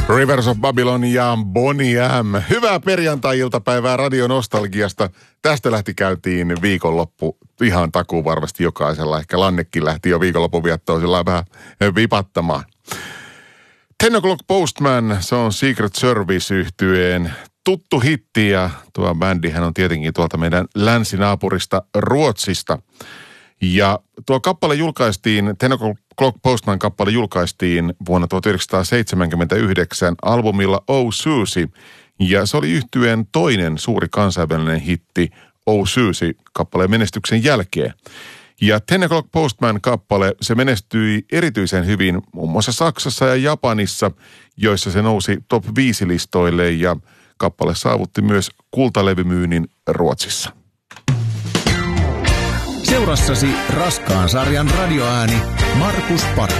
Rivers of Babylon ja Boney M. Hyvää perjantai-iltapäivää radionostalgiasta. Tästä lähti käyntiin viikonloppu ihan takuun varmasti jokaisella. Ehkä Lannekin lähti jo viikonlopun viettoon sillä vähän vipattamaan. 10 O'Clock Postman, se on Secret Service-yhtyeen tuttu hitti ja tuo bändihän on tietenkin tuolta meidän länsinaapurista Ruotsista. Ja tuo kappale julkaistiin, 10 O'Clock Postman kappale julkaistiin vuonna 1979 albumilla Oh Susie. Ja se oli yhtyeen toinen suuri kansainvälinen hitti Oh Susie kappaleen menestyksen jälkeen. Ja 10 O'Clock Postman kappale, se menestyi erityisen hyvin muun muassa Saksassa ja Japanissa, joissa se nousi top 5 listoille ja kappale saavutti myös kultalevymyynnin Ruotsissa. Seurassasi raskaan sarjan radioääni Markus Parkkonen.